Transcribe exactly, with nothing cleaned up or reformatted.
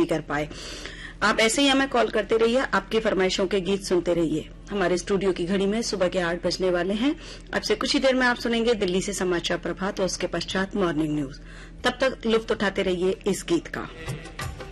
कर पाए। आप ऐसे ही हमें कॉल करते रहिए, आपकी फरमाइशों के गीत सुनते रहिए। हमारे स्टूडियो की घड़ी में सुबह के आठ बजने वाले हैं। अब से कुछ ही देर में आप सुनेंगे दिल्ली से समाचार प्रभात और उसके पश्चात मॉर्निंग न्यूज। तब तक लुत्फ उठाते रहिए इस गीत का।